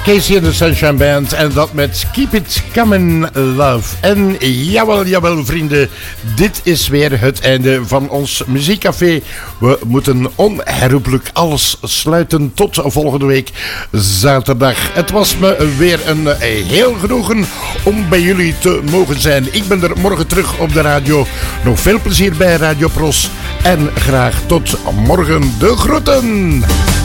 Casey and the Sunshine Band en dat met Keep It Comin' Love. En jawel vrienden, dit is weer het einde van ons muziekcafé. We moeten onherroepelijk alles sluiten tot volgende week zaterdag. Het was me weer een heel genoegen om bij jullie te mogen zijn. Ik ben er morgen terug op de radio. Nog veel plezier bij Radio Pros en graag tot morgen. De groeten!